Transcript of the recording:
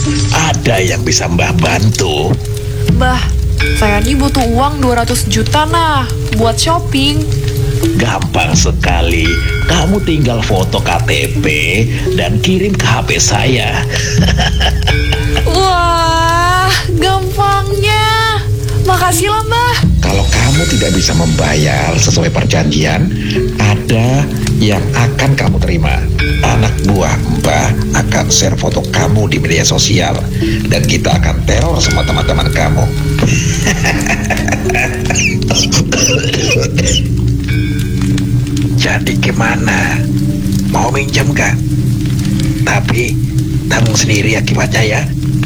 Ada yang bisa Mbah bantu? Mbah, saya ini butuh uang 200 juta nah, buat shopping. Gampang sekali. Kamu tinggal foto KTP dan kirim ke HP saya. Wah, gampangnya. Makasih lah, Mbah. Kalau kamu tidak bisa membayar sesuai perjanjian, ada yang akan kamu terima. Anak buah Mbah akan share foto kamu di media sosial, dan kita akan teror semua teman-teman kamu. Jadi gimana? Mau minjem gak? Tapi tanggung sendiri akibatnya ya.